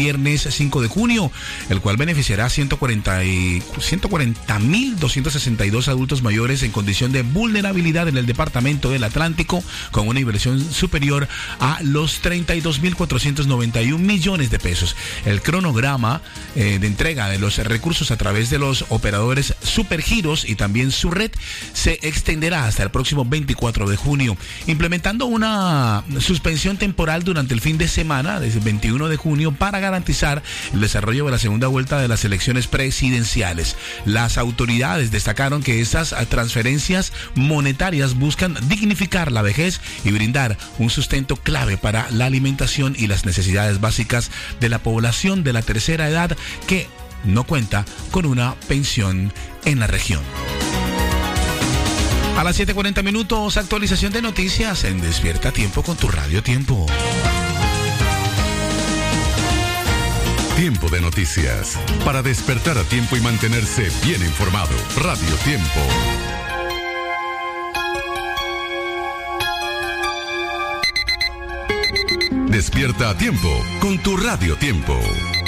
viernes 5 de junio, el cual beneficiará a 140.262 adultos mayores en condición de vulnerabilidad en el departamento del Atlántico, con una inversión superior a los 32.491 millones de pesos. El cronograma de entrega de los recursos a través de los operadores Supergiros y también su red se extenderá hasta el próximo 24 de junio, implementando una suspensión temporal durante el fin de semana, desde el 21 de junio, para garantizar el desarrollo de la segunda vuelta de las elecciones presidenciales. Las autoridades destacaron que estas transferencias monetarias buscan dignificar la vejez y brindar un sustento clave para la alimentación y las necesidades básicas de la población de la tercera edad que no cuenta con una pensión en la región. A las 7:40 minutos, actualización de noticias en Despierta Tiempo con tu Radio Tiempo. Tiempo de noticias. Para despertar a tiempo y mantenerse bien informado. Radio Tiempo. Despierta a tiempo con tu Radio Tiempo.